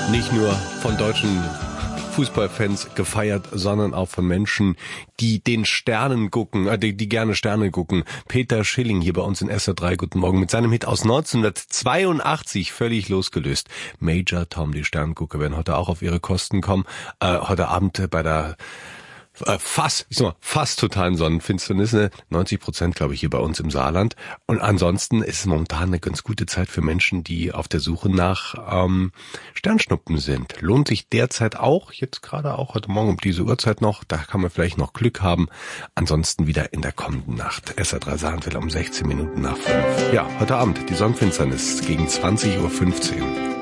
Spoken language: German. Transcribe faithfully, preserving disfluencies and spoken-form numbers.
Nicht nur von deutschen Fußballfans gefeiert, sondern auch von Menschen, die den Sternen gucken, äh, die, die gerne Sterne gucken. Peter Schilling hier bei uns in S R drei. Guten Morgen mit seinem Hit aus neunzehnhundertzweiundachtzig, völlig losgelöst. Major Tom, die Sterngucker werden heute auch auf ihre Kosten kommen. Äh, heute Abend bei der Äh, fast, ich sag mal, fast totalen Sonnenfinsternis, ne? neunzig Prozent, glaube ich, hier bei uns im Saarland. Und ansonsten ist es momentan eine ganz gute Zeit für Menschen, die auf der Suche nach ähm, Sternschnuppen sind. Lohnt sich derzeit auch, jetzt gerade auch heute Morgen um diese Uhrzeit noch, da kann man vielleicht noch Glück haben. Ansonsten wieder in der kommenden Nacht. S R drei Saarlandwelle um sechzehn Minuten nach fünf. Ja, heute Abend die Sonnenfinsternis gegen zwanzig Uhr fünfzehn.